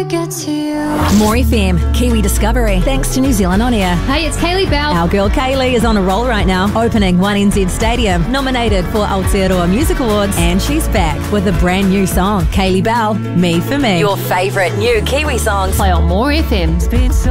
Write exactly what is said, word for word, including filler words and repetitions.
to get to you. More F M, Kiwi Discovery, thanks to New Zealand On Air. Hey, it's Kaylee Bell. Our girl Kaylee is on a roll right now, opening one N Z Stadium, nominated for Aotearoa Music Awards, and she's back with a brand new song, Kaylee Bell, Me For Me. Your favourite new Kiwi songs. Play on More F M. It's been so